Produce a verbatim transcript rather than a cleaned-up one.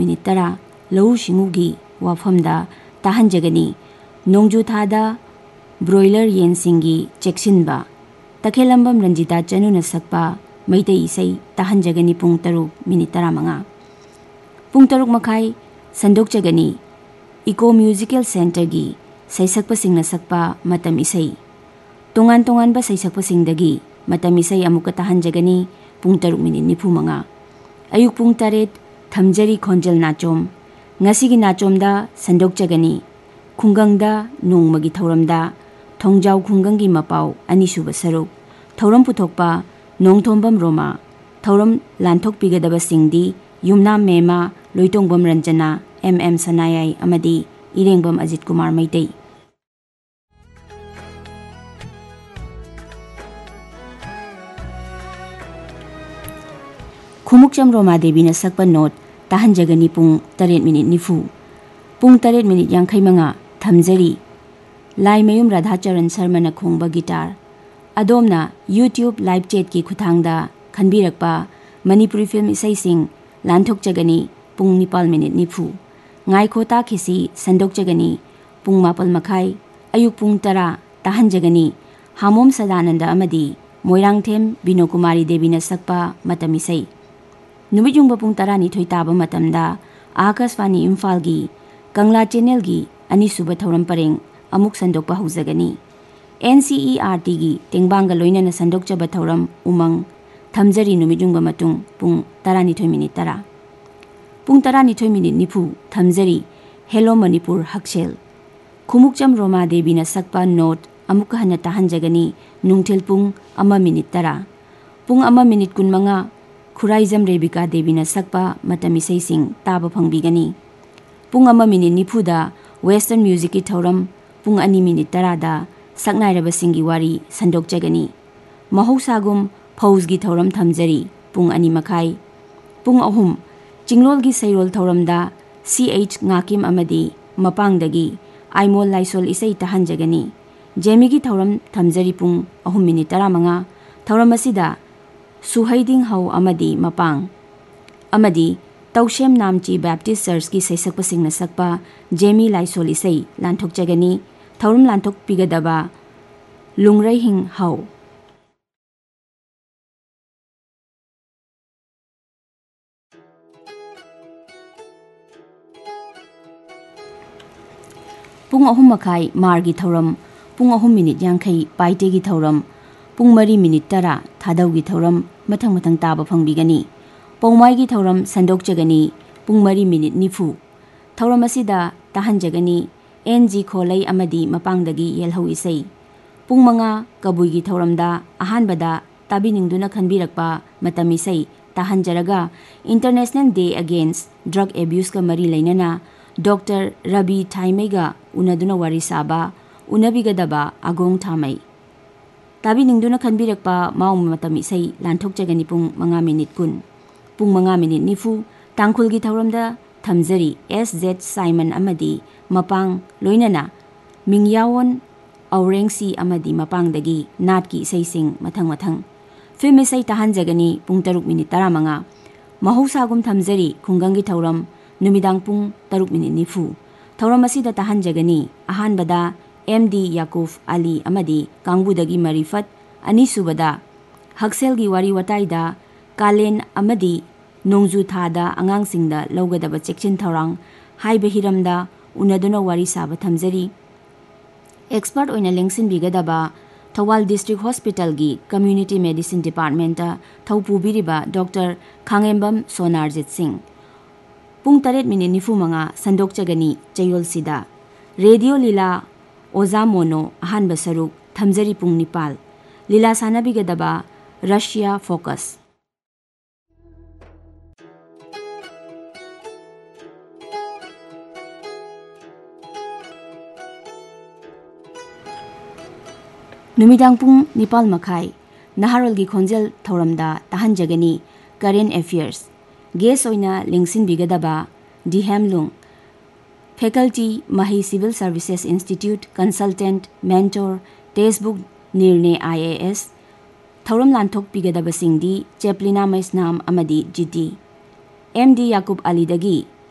minute तरा लौ सिंगुगी वाफमदा ताहंजगनी नोंजू थादा broiler येनसिंगी चेक्सिनबा तखेलंबम Ranjita चनुना सकपा Meitei इसै ताहंजगनी पुंग तरुक minute तरा मंगा पुंग तरुक मखाई संदोकजगनी इको म्यूजिकल सेंटर की सैसकपसिंगना सकपा मतम इसै तोंगान तोंगानबा सैसकपसिंगदगी मतम इसै अमुक ताहंजगनी पुंग तरुक मिनिट निफु मंगा अयुक पुंग तरेत थमजरी खोंजल नाचोम ngasiगी नाचोमदा संदोकजगनी खुंगंगदा नोंमगी थौरमदा थोंजाव खुंगंगी मपाव अनिसुब सरुक थौरम पुथोकपा नोंथोंबम रोमा थौरम लांथोकपिगदबा सिंगदी युमनाम मेमा लोइतोंगबम रंजना एम एम सनायाई अमदी इरेंगबम अजित कुमार मैतै खुमुकचम रोमा देवी न सकपा नोट ताहंजगनी पुंग तरेत मिनिट निफु पुंग तरेत मिनिट यांखै मंगा थमजरी लाइमयुम राधाचरण शर्मा न खोंगबा गिटार अदोमना यूट्यूब लाइव चैट की खुथांगदा खनबिरकपा मणिपुरी फिल्म इसैसिंग लांथोकजगनी पुंग Nepal minute निफु ngaiko takhisi sandokjagani pung mapal makhai ayuk pung tara tahanjagani hamom sadananda amadi moirangthem binokumari devi na sakpa matamisai numijungba pung tara ni thoi taba matamda akaswani imphal gi kangla channel gi ani suba thoram pareng amuk sandokpa hujagani N C E R T gi tengbanga loina na sandokjaba thoram umang thamjari numijungba matung pung tara ni thoi minute tara पुंग तरा निथोय minute निफु थमजरी hello Manipur हक्सेल खुमुकचम Roma देवी न सकपा note अमुक हन ताहंजगनी नुंगथेल पुंग अमा minute तरा पुंग अमा minute कुनमंगा खुराइजम Rebecca देवी न सकपा मतमिसै सिंग ताब फंगबिगनी पुंग अमा मिनिट निफुदा वेस्टर्न म्यूजिक की थौरम पुंग अनि मिनिट तरादा सकनाइरब सिंगी वारी संदोकजगनी महौसागुम फौज की थौरम थमजरी पुंग अनि मखाई पुंग अहुम चिंगलोल की सैरोल थौरमदा C H ngakim amadi mapangdagi aimol laisol isai tahanjagani jemi की थौरम थमजरी पुंग अहुम मिनिट तरा मंगा थौरम असिदा सुहैदिंग हौ amadi mapang amadi तौशेम नामची बैप्टिस्ट चर्च की सैसकपसिंगना सकपा जेमी लाइसोल इसै लांथोकजगनी थौरम लांथोक पिगदबा लुंगरैहिंग हौ पुंग अहुम मखाई मार्गी थौरम पुंग अहुम मिनिट यांखै पाइटेगी थौरम पुंग मरी मिनिट तरा थादौगी थौरम मथंग मथंग ताबा फंगबिगनी पौमाइगी थौरम संदोकजगनी पुंग मरी मिनिट निफु थौरम असिदा ताहंजगनी एन जी खोलै अमदी मपांगदगी येलहौ इसै पुंग मंगा कबुइगी थौरमदा अहानबदा ताबिनिंगदुना खनबिरकपा मतम इसै ताहंजरगा international day against drug abuse का मरी लैनना डॉक्टर रवि थाइमेगा उनदुना वारी साबा उनबिगदबा आगोंग थामै ताबिनिंगदुना खनबिरकपा माउ मतम इसै लांथोकजगनी पुंग मंगा मिनिट कुन पुंग मंगा मिनिट निफु तांखुलगी थौरमदा थमजरी एस जेड साइमन अमदी मपांग लोइनना मिंगयावन औरेंगसी अमदी मपांगदगी नाटकी इसैसिंग मथंग मथंग फिल्म इसै ताहंजगनी पुंग तरुक मिनिट तरा मंगा महौसागुम थमजरी खुंगंगी थौरम नुमिदांग पुंग तरुक मिनिट निफु थौरम असिदा ताहंजगनी अहानबदा एम डी याकूफ अली अमदी कांगबुदगी मरीफत अनिसुबदा हक्सेलगी वारी वटाइदा कालेन अमदी नोंजू थादा अंगांगसिंगदा लौगदबा चेक्सिन थौरांग हाइबे हिरमदा उनदुना वारी साबा थमजरी एक्सपर्ट ओइना लेंगसिन बिगदबा थौवाल डिस्ट्रिक्ट हॉस्पिटल की community medicine department थौपुबिरिबा doctor Khangembam सोनारजित Singh पुंग तरेत मिनिट निफु मंगा संदोकजगनी चयोलसिदा रेडियो लीला ओजा मोनो अहानब सरुक थमजरी पुंग निपाल लीला सानबिगदबा रशिया फोकस नुमिदांग पुंग निपाल मखाई नहारोल की खोंजेल थौरमदा ताहंजगनी current affairs guess ओइना लिंगसिन बिगदबा D हेमलुंग faculty मही civil services institute consultant mentor textbook निर्णय आई A S थौरम लांथोक पिगदबसिंगदी चेपलिना Maisnam अमदी GT M D Yakub अलीदगी